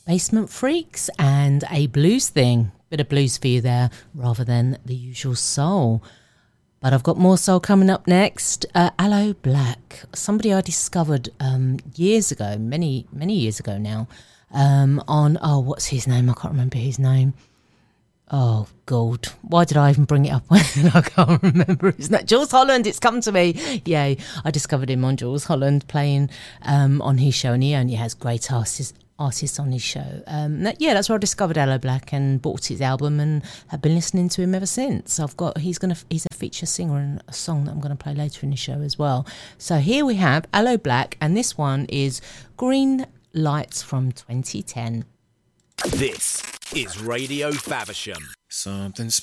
Basement Freaks and A Blues Thing. Bit of blues for you there rather than the usual soul. But I've got more soul coming up next. Aloe Blacc, somebody I discovered years ago, many years ago now, on, what's his name? I can't remember his name. Oh, God. Why did I even bring it up when I can't remember his name? Jules Holland, it's come to me. Yay. I discovered him on Jules Holland playing on his show, and he only has great artists on his show. That's where I discovered Aloe Blacc and bought his album and have been listening to him ever since. He's a feature singer and a song that I'm going to play later in the show as well. So here we have Aloe Blacc, and this one is Green Lights from 2010. This is Radio Faversham. Something